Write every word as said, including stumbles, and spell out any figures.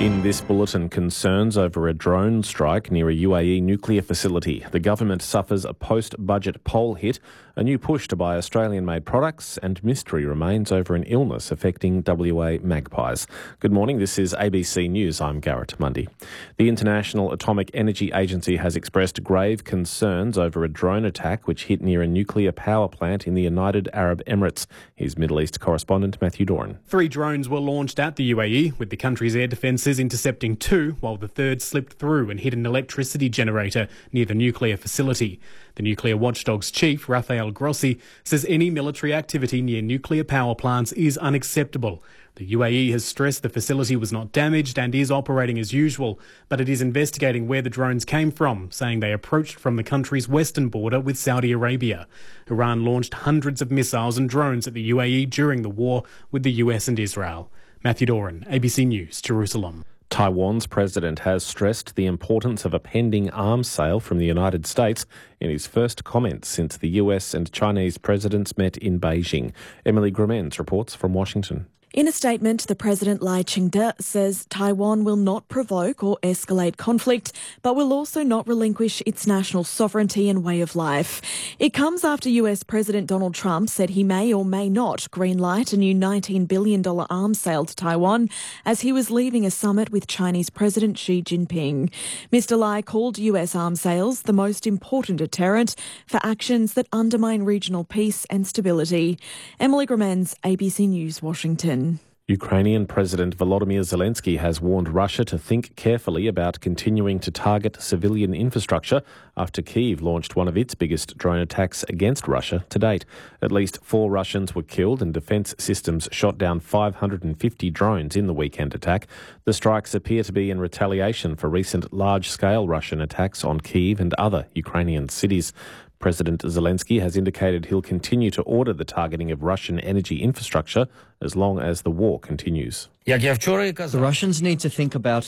In this bulletin, concerns over a drone strike near a U A E nuclear facility. The government suffers a post-budget poll hit, a new push to buy Australian-made products, and mystery remains over an illness affecting W A magpies. Good morning, this is A B C News. I'm Garrett Mundy. The International Atomic Energy Agency has expressed grave concerns over a drone attack which hit near a nuclear power plant in the United Arab Emirates. Here's Middle East correspondent Matthew Doran. Three drones were launched at the U A E, with the country's air defences intercepting two, while the third slipped through and hit an electricity generator near the nuclear facility. The nuclear watchdog's chief, Rafael Grossi, says any military activity near nuclear power plants is unacceptable. The U A E has stressed the facility was not damaged and is operating as usual, but it is investigating where the drones came from, saying they approached from the country's western border with Saudi Arabia. Iran launched hundreds of missiles and drones at the U A E during the war with the U S and Israel. Matthew Doran, A B C News, Jerusalem. Taiwan's president has stressed the importance of a pending arms sale from the United States in his first comments since the U S and Chinese presidents met in Beijing. Emily Gremens reports from Washington. In a statement, the President Lai Ching-te says Taiwan will not provoke or escalate conflict, but will also not relinquish its national sovereignty and way of life. It comes after U S President Donald Trump said he may or may not greenlight a new nineteen billion dollars arms sale to Taiwan as he was leaving a summit with Chinese President Xi Jinping. Mister Lai called U S arms sales the most important deterrent for actions that undermine regional peace and stability. Emily Gremens, A B C News, Washington. Ukrainian President Volodymyr Zelensky has warned Russia to think carefully about continuing to target civilian infrastructure after Kyiv launched one of its biggest drone attacks against Russia to date. At least four Russians were killed and defence systems shot down five hundred fifty drones in the weekend attack. The strikes appear to be in retaliation for recent large-scale Russian attacks on Kyiv and other Ukrainian cities. President Zelensky has indicated he'll continue to order the targeting of Russian energy infrastructure as long as the war continues. The Russians need to think about